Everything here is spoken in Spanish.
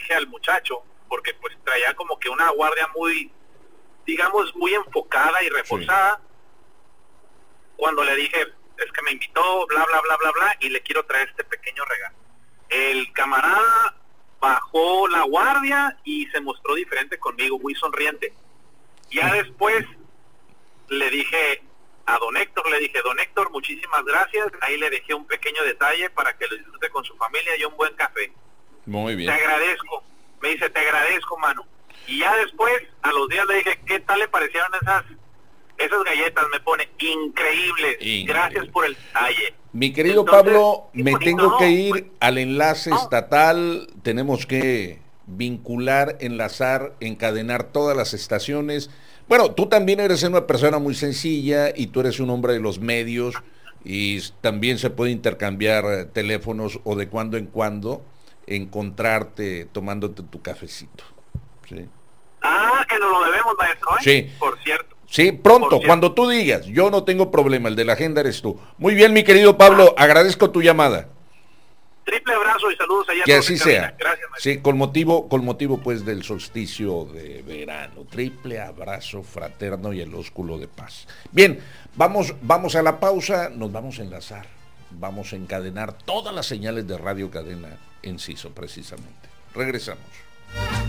dije al muchacho, porque pues traía como que una guardia muy, digamos, muy enfocada y reforzada. Sí. Cuando le dije, es que me invitó, bla, bla, bla, bla, bla, y le quiero traer este pequeño regalo. El camarada bajó la guardia y se mostró diferente conmigo, muy sonriente. Ya después le dije a don Héctor, muchísimas gracias. Ahí le dejé un pequeño detalle para que lo disfrute con su familia y un buen café. Muy bien. Te agradezco. Me dice, te agradezco, mano. Y ya después, a los días le dije, ¿qué tal le parecieron esas galletas? Me pone, increíbles. Gracias por el detalle. Mi querido Pablo, me tengo que ir al enlace estatal. Tenemos que vincular, enlazar, encadenar todas las estaciones. Bueno, tú también eres una persona muy sencilla y tú eres un hombre de los medios y también se puede intercambiar teléfonos o de cuando en cuando encontrarte tomándote tu cafecito. ¿Sí? Que nos lo debemos, maestro, ¿eh? Sí. Por cierto. Sí, pronto, cuando tú digas. Yo no tengo problema, el de la agenda eres tú. Muy bien, mi querido Pablo, agradezco tu llamada. Triple abrazo y saludos allá. Que así sea. Gracias, maestro. Sí, con motivo pues del solsticio de verano. Triple abrazo fraterno y el ósculo de paz. Bien, vamos a la pausa, nos vamos a enlazar. Vamos a encadenar todas las señales de Radio Cadena Enciso, precisamente. Regresamos.